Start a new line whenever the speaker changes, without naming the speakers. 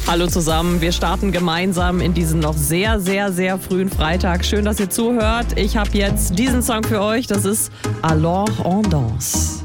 Hallo zusammen, wir starten gemeinsam in diesen noch sehr, sehr, sehr frühen Freitag. Schön, dass ihr zuhört. Ich habe jetzt diesen Song für euch, das ist Alors on danse.